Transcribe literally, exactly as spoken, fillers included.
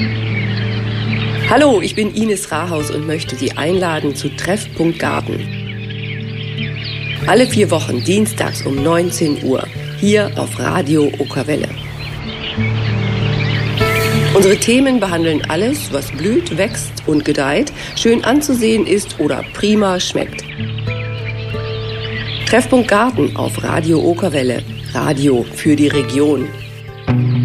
Hallo, ich bin Ines Rahaus und möchte Sie einladen zu Treffpunkt Garten. Alle vier Wochen dienstags um neunzehn Uhr hier auf Radio Okerwelle. Unsere Themen behandeln alles, was blüht, wächst und gedeiht, schön anzusehen ist oder prima schmeckt. Treffpunkt Garten auf Radio Okerwelle, Radio für die Region.